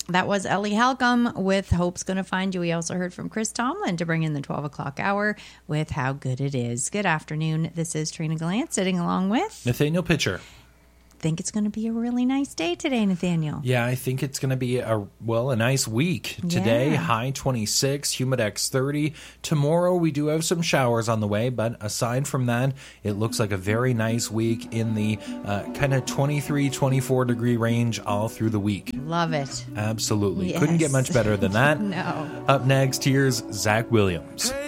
That was Ellie Halcomb with Hope's Gonna Find You. We also heard from Chris Tomlin to bring in the 12 o'clock hour with How Good It Is. Good afternoon. This is Trina Gallant sitting along with Nathaniel Pitcher. Think it's going to be a really nice day today, Nathaniel. Yeah, I think it's going to be a nice week. Today, high 26, Humidex 30. Tomorrow, we do have some showers on the way, but aside from that, it looks like a very nice week in the kind of 23, 24 degree range all through the week. Love it. Absolutely. Yes. Couldn't get much better than that. No. Up next, here's Zach Williams.